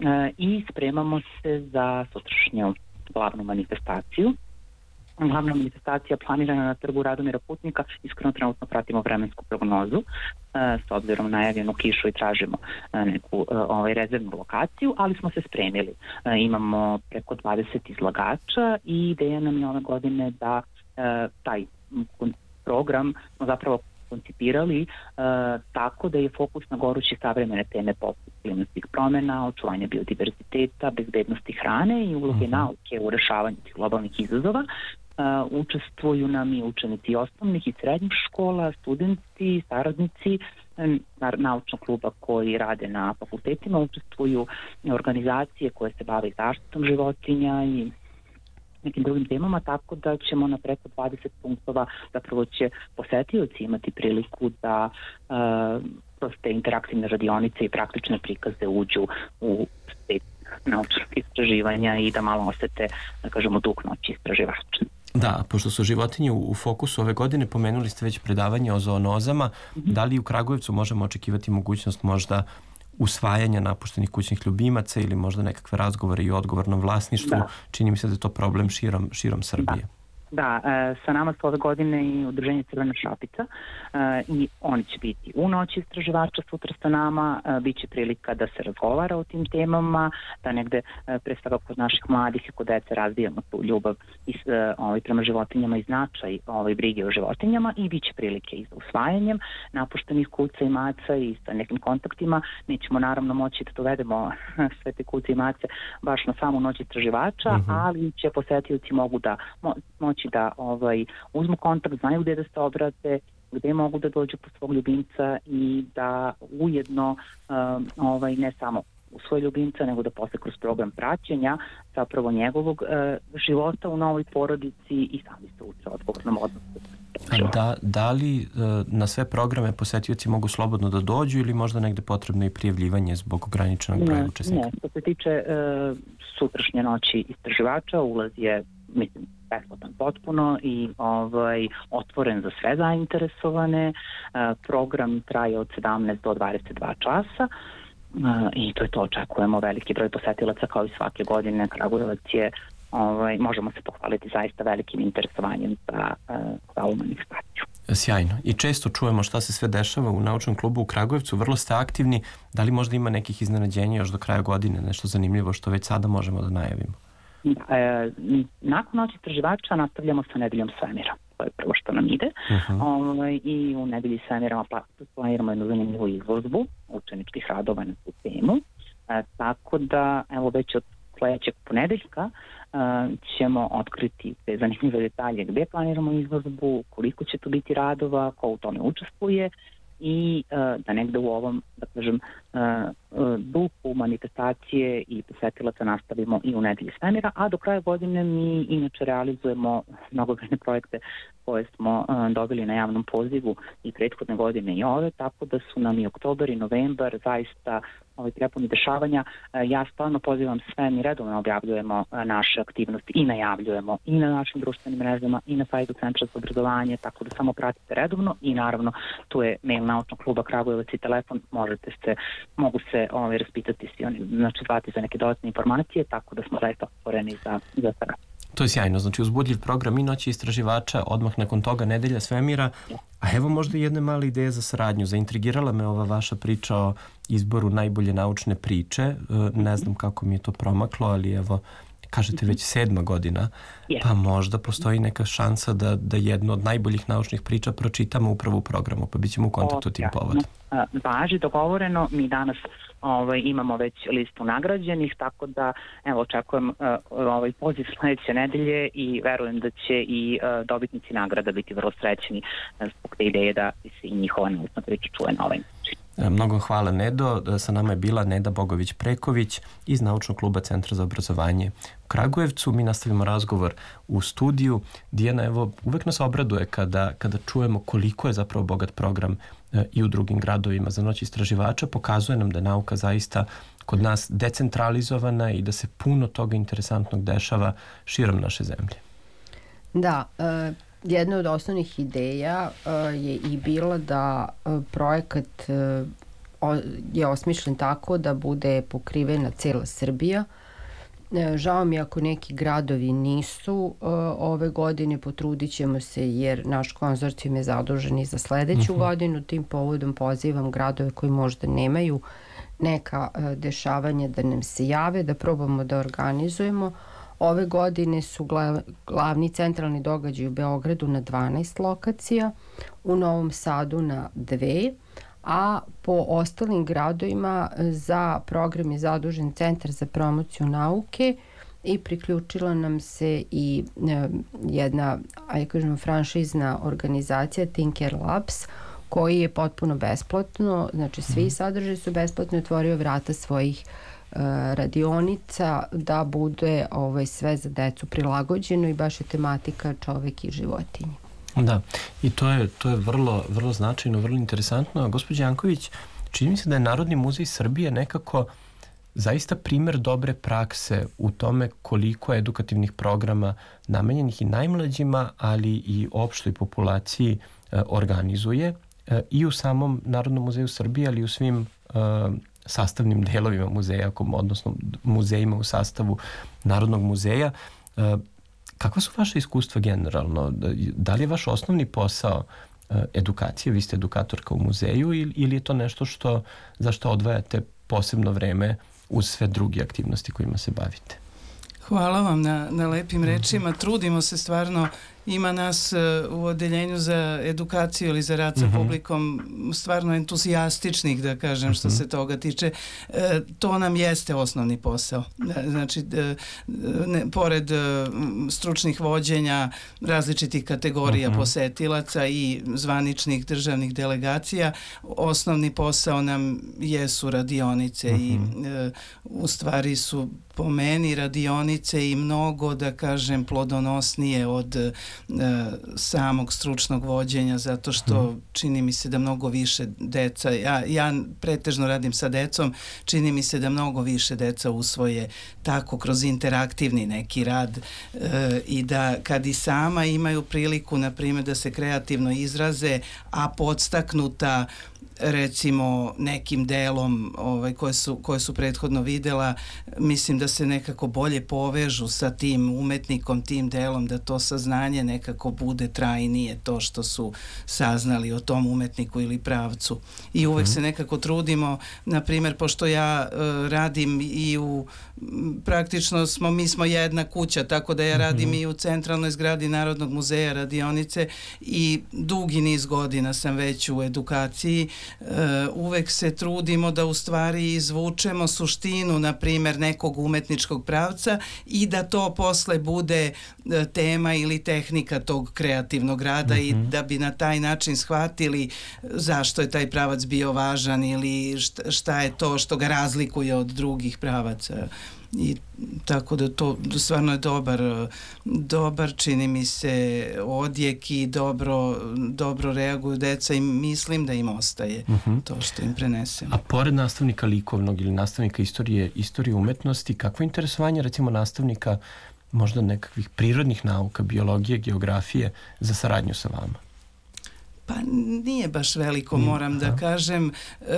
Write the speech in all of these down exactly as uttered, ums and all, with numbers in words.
i spremamo se za sutrašnju glavnu manifestaciju. Glavna manifestacija planirana na trgu Radomira Putnika, iskreno trenutno pratimo vremensku prognozu s obzirom na najavljenu kišu i tražimo neku ovaj, rezervnu lokaciju, ali smo se spremili. Imamo preko dvadeset izlagača i ideja nam je ove godine da taj program smo zapravo koncipirali uh, tako da je fokus na goruće savremene teme poput klimatskih promjena, očuvanja biodiverziteta, bezbednosti hrane i uloge uh-huh. nauke u rešavanju tih globalnih izazova. Uh, učestvuju nam i učenici osnovnih i srednjih škola, studenti, saradnici naučnog kluba koji rade na fakultetima, učestvuju organizacije koje se bave zaštitom životinja i nekim drugim temama, tako da ćemo na preko dvadeset punktova zapravo će posetioci imati priliku da uh, kroz te interaktivne radionice i praktične prikaze uđu u svet naučnog istraživanja i da malo osete, da kažemo, duh noći istraživača. Da, pošto su životinje u, u fokusu ove godine, pomenuli ste već predavanje o zoonozama, mm-hmm. da li u Kragujevcu možemo očekivati mogućnost možda usvajanja napuštenih kućnih ljubimaca ili možda nekakve razgovore i o odgovornom vlasništvu? Da. Čini mi se da je to problem širom, širom Srbije. Da. Da, e, sa nama su ove godine i udruženje Crvena šapica e, i oni će biti u noći istraživača sutra sa nama, e, bit će prilika da se razgovara o tim temama, da negde e, pre svega kod naših mladih i kod dece razvijamo tu ljubav i, e, ovaj, prema životinjama i značaj ovaj, brige o životinjama i bit će prilike i za usvajanjem napuštenih kuca i maca i sa nekim kontaktima. Nećemo naravno moći da dovedemo sve te kuce i mace baš na samu noć istraživača, uh-huh. ali će posetioci mogu da mo, moći da ovaj, uzmu kontakt, znaju gde da se obrate, gde mogu da dođu po svog ljubimca i da ujedno um, ovaj, ne samo u svoj ljubimca, nego da posle kroz program praćenja zapravo njegovog uh, života u novoj porodici i sami se uče odgovornom odnosu. A da, da li uh, na sve programe posetioci mogu slobodno da dođu ili možda negde potrebno i prijavljivanje zbog ograničenog broja učesnika? Ne, što se tiče uh, sutrašnje noći istraživača, ulaz je, mislim, besplatan potpuno i ovaj, otvoren za sve zainteresovane. Uh, program traje od sedamnaest do dvadeset dva časa uh, i to je to, očekujemo veliki broj posetilaca kao i svake godine. Kragujevac je, ovaj, možemo se pohvaliti zaista velikim interesovanjem za, uh, za ovu manifestaciju. Sjajno. I često čujemo šta se sve dešava u naučnom klubu u Kragujevcu, vrlo ste aktivni. Da li možda ima nekih iznenađenja još do kraja godine, nešto zanimljivo što već sada možemo da najavimo? E, nakon noći istraživača nastavljamo sa nedeljom svemira. To je prvo što nam ide. Uh-huh. O, i u nedelji svemira planiramo jednu zanimljivu izložbu učeničkih radova na tu temu. E, tako da, evo, već od sledećeg ponedeljka e, ćemo otkriti te zanimljive detalje gde planiramo izložbu, koliko će tu biti radova, ko u tome učestvuje i uh, da negde u ovom, da kažem, uh, uh, duhu manifestacije i posetilaca nastavimo i u nedelji svemira, a do kraja godine mi inače realizujemo mnogobrojne projekte koje smo uh, dobili na javnom pozivu i prethodne godine i ove, tako da su nam i oktobar i novembar zaista ovaj prepuni dešavanja. Uh, ja stvarno pozivam sve, mi redovno objavljujemo uh, naše aktivnosti i najavljujemo i na našim društvenim mrežama i na sajtu Centra za obrazovanje, tako da samo pratite redovno i naravno tu je mail naučnog kluba Kragujevac i telefon, možete se, mogu se ovaj, raspitati svi oni, znači zvati za neke dodatne informacije, tako da smo zaista otvoreni za, za sada. To je sjajno, znači uzbudljiv program i noći istraživača, odmah nakon toga nedelja svemira, a evo možda jedna mala ideja za saradnju. Zaintrigirala me ova vaša priča o izboru najbolje naučne priče, ne znam kako mi je to promaklo, ali evo, kažete već sedma godina, pa možda postoji neka šansa da, da jednu od najboljih naučnih priča pročitamo upravo u programu, pa bit ćemo u kontaktu tim povodom. Važi, dogovoreno, mi danas ovaj, imamo već listu nagrađenih, tako da evo, očekujem uh, ovaj poziv sledeće nedelje i verujem da će i uh, dobitnici nagrada biti vrlo srećni uh, zbog te ideje da se i njihova naučna priča čuje na ovaj način. Mnogo hvala, Nedo. Sa nama je bila Neda Bogović-Preković iz Naučnog kluba Centra za obrazovanje u Kragujevcu. Mi nastavimo razgovor u studiju. Dijana, evo, uvek nas obraduje kada, kada čujemo koliko je zapravo bogat program i u drugim gradovima za noć istraživača. Pokazuje nam da je nauka zaista kod nas decentralizovana i da se puno toga interesantnog dešava širom naše zemlje. Da, e, jedna od osnovnih ideja uh, je i bila da uh, projekat uh, je osmišljen tako da bude pokrivena cela Srbija. Žao mi ako neki gradovi nisu ove godine, potrudit ćemo se jer naš konzorcijum je zadužen i za sledeću uh-huh. godinu. Tim povodom pozivam gradove koji možda nemaju neka dešavanja da nam se jave, da probamo da organizujemo. Ove godine su glavni centralni događaj u Beogradu na dvanaest lokacija, u Novom Sadu na dve, a po ostalim gradovima za program je zadužen Centar za promociju nauke i priključila nam se i e, jedna, ajde kažemo, franšizna organizacija Tinker Labs, koji je potpuno besplatno, znači svi sadržaji su besplatno, otvorio vrata svojih e, radionica da bude ovaj, sve za decu prilagođeno i baš je tematika čovek i životinje. Da, i to je, to je vrlo, vrlo značajno, vrlo interesantno. Gospođa Janković, čini mi se da je Narodni muzej Srbije nekako zaista primer dobre prakse u tome koliko edukativnih programa namenjenih i najmlađima, ali i opštoj populaciji e, organizuje e, i u samom Narodnom muzeju Srbije, ali i u svim e, sastavnim delovima muzeja, odnosno muzejima u sastavu Narodnog muzeja. E, Kakva su vaše iskustva generalno? Da li je vaš osnovni posao edukacija? Vi ste edukatorka u muzeju ili je to nešto što, za što odvajate posebno vreme uz sve druge aktivnosti kojima se bavite? Hvala vam na, na lepim rečima. Trudimo se stvarno. Ima nas u odeljenju za edukaciju ili za rad sa uh-huh. publikom stvarno entuzijastičnih, da kažem, što uh-huh. se toga tiče. E, to nam jeste osnovni posao. Znači, e, ne, pored e, stručnih vođenja različitih kategorija uh-huh. posetilaca i zvaničnih državnih delegacija, osnovni posao nam jesu radionice uh-huh. i e, u stvari su po meni radionice i mnogo, da kažem, plodonosnije od e, samog stručnog vođenja, zato što čini mi se da mnogo više deca, ja, ja pretežno radim sa decom, čini mi se da mnogo više deca usvoje tako kroz interaktivni neki rad e, i da kad i sama imaju priliku, na primjer, da se kreativno izraze, a podstaknuta recimo nekim delom ovaj, koje, su, koje su prethodno videla, mislim da se nekako bolje povežu sa tim umetnikom, tim delom, da to saznanje nekako bude trajnije, to što su saznali o tom umetniku ili pravcu. I uvek se nekako trudimo, na primjer, pošto ja uh, radim i u, praktično smo, mi smo jedna kuća, tako da ja radim uh-huh. i u centralnoj zgradi Narodnog muzeja radionice i dugi niz godina sam već u edukaciji. Uh, uvek se trudimo da u stvari izvučemo suštinu, na primjer, nekog umetničkog pravca i da to posle bude uh, tema ili tehnika tog kreativnog rada uh-huh. i da bi na taj način shvatili zašto je taj pravac bio važan ili šta, šta je to što ga razlikuje od drugih pravaca. I tako da to stvarno je dobar, dobar čini mi se odjek i dobro, dobro reaguju deca i mislim da im ostaje uh-huh. to što im prenesemo. A pored nastavnika likovnog ili nastavnika istorije, istorije umetnosti, kakvo interesovanje recimo nastavnika možda nekakvih prirodnih nauka, biologije, geografije za saradnju sa vama? Pa nije baš veliko, moram da kažem. E,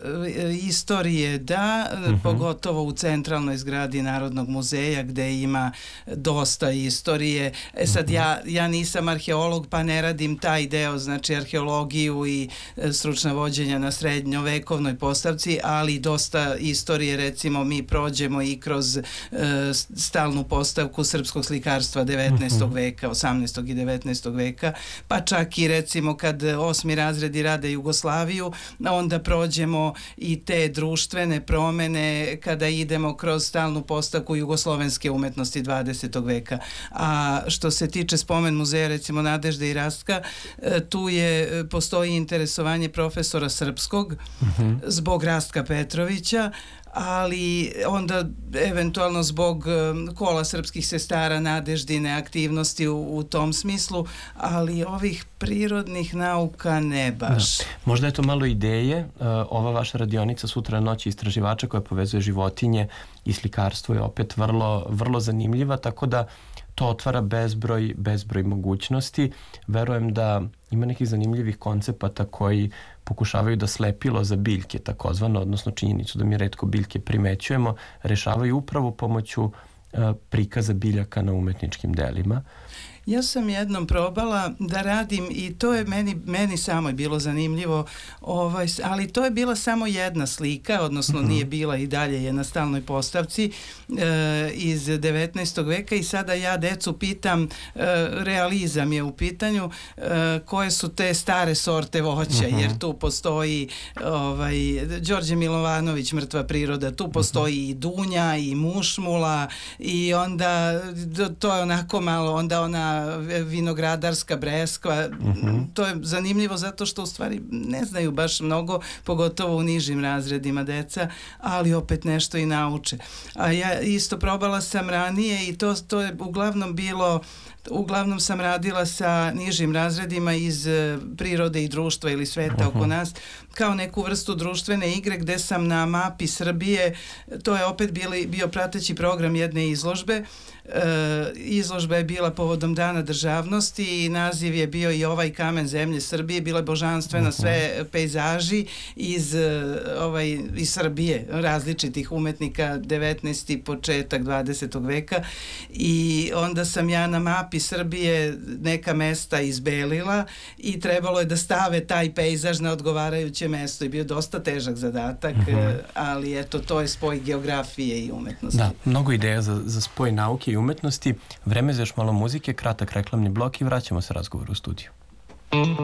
istorije da, uh-huh. pogotovo u centralnoj zgradi Narodnog muzeja gde ima dosta istorije. E sad, uh-huh. ja, ja nisam arheolog pa ne radim taj deo, znači arheologiju i e, stručna vođenja na srednjovekovnoj postavci, ali dosta istorije, recimo, mi prođemo i kroz e, stalnu postavku srpskog slikarstva devetnaestog uh-huh. veka, osamnaestog i devetnaestog veka, pa čak i recimo kad osmi razredi rade Jugoslaviju, onda prođemo i te društvene promene kada idemo kroz stalnu postavku jugoslovenske umetnosti dvadesetog veka. A što se tiče spomen muzeja, recimo Nadežde i Rastka, tu je, postoji interesovanje profesora srpskog uh-huh. zbog Rastka Petrovića, ali onda eventualno zbog kola srpskih sestara, Nadeždine aktivnosti u, u tom smislu, ali ovih prirodnih nauka ne baš. Da. Možda je to malo ideje. Ova vaša radionica Sutra noći istraživača koja povezuje životinje i slikarstvo je opet vrlo, vrlo zanimljiva, tako da to otvara bezbroj, bezbroj mogućnosti. Verujem da ima nekih zanimljivih koncepata koji pokušavaju da slepilo za biljke, takozvano, odnosno činjenicu da mi retko biljke primećujemo, rešavaju upravo pomoću uh, prikaza biljaka na umetničkim delima. Ja sam jednom probala da radim i to je meni, meni samo je bilo zanimljivo, ovaj, ali to je bila samo jedna slika, odnosno mm-hmm. nije bila i dalje je na stalnoj postavci e, iz devetnaestog veka i sada ja decu pitam, e, realizam je u pitanju, e, koje su te stare sorte voća, mm-hmm. jer tu postoji ovaj, Đorđe Milovanović, Mrtva priroda, tu postoji mm-hmm. i dunja i mušmula i onda to je onako malo, onda ona vinogradarska breskva. Uh-huh. To je zanimljivo zato što u stvari ne znaju baš mnogo, pogotovo u nižim razredima deca, ali opet nešto i nauče. A ja isto probala sam ranije i to, to je uglavnom bilo uglavnom sam radila sa nižim razredima iz prirode i društva ili sveta uh-huh. oko nas, kao neku vrstu društvene igre gde sam na mapi Srbije, to je opet bili, bio prateći program jedne izložbe. E, izložba je bila povodom Dana državnosti i naziv je bio i ovaj kamen zemlje Srbije, bila je božanstvena, uh-huh. sve pejzaži iz, ovaj, iz Srbije, različitih umetnika, devetnaesti početak dvadesetog veka i onda sam ja na mapi Srbije neka mesta izbelila i trebalo je da stave taj pejzaž na odgovarajuće mesto i bio dosta težak zadatak, uh-huh. ali eto, to je spoj geografije i umetnosti. Da, mnogo ideja za, za spoj nauke i umetnosti. Vreme za još malo muzike, kratak reklamni blok i vraćamo se razgovoru u studiju.